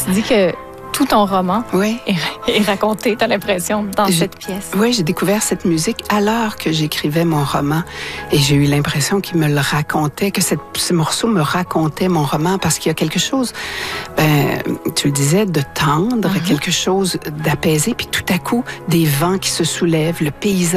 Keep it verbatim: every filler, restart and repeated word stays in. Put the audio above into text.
Tu dis que tout ton roman oui. est, est raconté, t'as l'impression, dans je, cette pièce. Oui, j'ai découvert cette musique alors que j'écrivais mon roman et j'ai eu l'impression qu'il me le racontait, que cette, ce morceau me racontait mon roman parce qu'il y a quelque chose, ben, tu le disais, de tendre, mm-hmm. quelque chose d'apaisé, puis tout à coup, des vents qui se soulèvent, le paysage